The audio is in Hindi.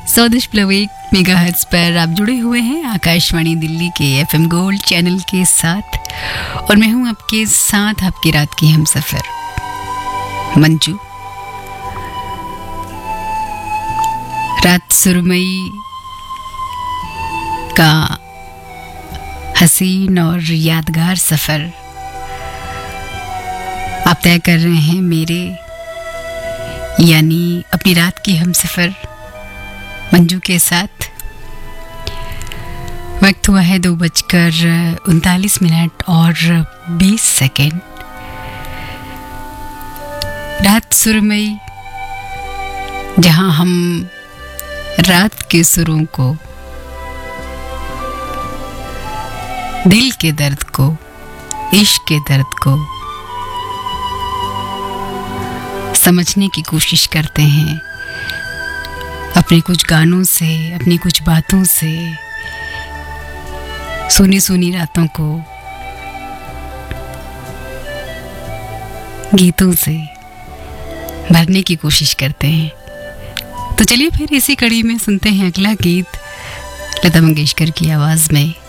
100.1 मेगाहर्ट्ज पर आप जुड़े हुए हैं आकाशवाणी दिल्ली के FM गोल्ड चैनल के साथ और मैं हूं आपके साथ आपकी रात की हमसफर मंजू। रात सुरमई का हसीन और यादगार सफर आप तय कर रहे हैं मेरे यानी अपनी रात की हमसफर मंजू के साथ। वक्त हुआ है 2:39 और 20 सेकेंड। रात सुरमई, जहां हम रात के सुरों को, दिल के दर्द को, इश्क के दर्द को समझने की कोशिश करते हैं अपने कुछ गानों से, अपनी कुछ बातों से, सुनी सुनी रातों को गीतों से भरने की कोशिश करते हैं। तो चलिए फिर इसी कड़ी में सुनते हैं अगला गीत लता मंगेशकर की आवाज में।